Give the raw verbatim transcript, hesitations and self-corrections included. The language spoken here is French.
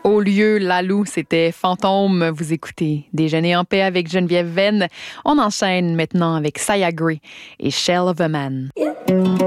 Au lieu, Lalou, c'était Fantôme. Vous écoutez Déjeuner en paix avec Geneviève Venn. On enchaîne maintenant avec Saya Gray et Shell of a Man. Yeah.